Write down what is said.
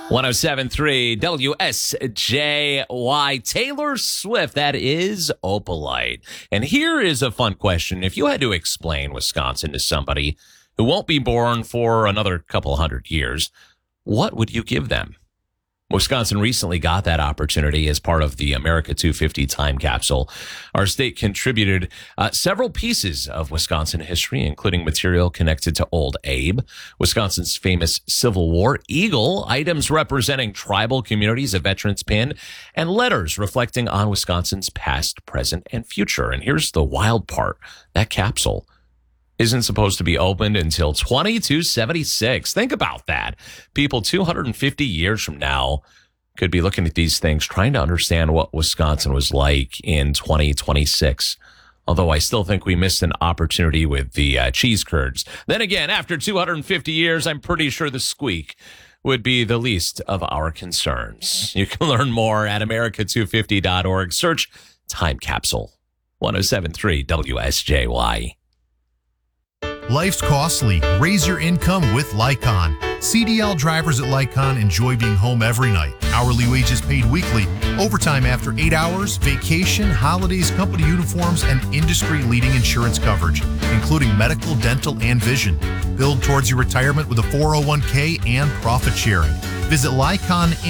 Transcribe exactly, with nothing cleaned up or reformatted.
one oh seven point three W S J Y. Taylor Swift, that is Opalite. And here is a fun question. If you had to explain Wisconsin to somebody who won't be born for another couple hundred years, what would you give them? Wisconsin recently got that opportunity as part of the America two fifty time capsule. Our state contributed uh, several pieces of Wisconsin history, including material connected to Old Abe, Wisconsin's famous Civil War eagle, items representing tribal communities, a veterans pin, and letters reflecting on Wisconsin's past, present, and future. And here's the wild part. That capsule isn't supposed to be opened until twenty-two seventy-six. Think about that. People two hundred fifty years from now could be looking at these things, trying to understand what Wisconsin was like in twenty twenty-six. Although I still think we missed an opportunity with the uh, cheese curds. Then again, after two hundred fifty years, I'm pretty sure the squeak would be the least of our concerns. You can learn more at America two fifty dot org. Search Time Capsule. one oh seven point three W S J Y. Life's costly. Raise your income with Lycon. C D L drivers at Lycon enjoy being home every night. Hourly wages paid weekly, overtime after eight hours, vacation, holidays, company uniforms, and industry-leading insurance coverage, including medical, dental, and vision. Build towards your retirement with a four oh one k and profit sharing. Visit Lycon